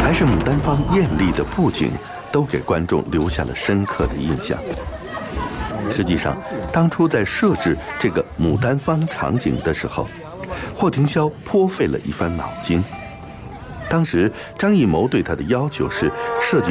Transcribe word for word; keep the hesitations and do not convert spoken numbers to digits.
还是牡丹坊艳丽的布景，都给观众留下了深刻的印象。实际上，当初在设置这个牡丹坊场景的时候，霍廷霄颇费了一番脑筋。当时张艺谋对他的要求是设计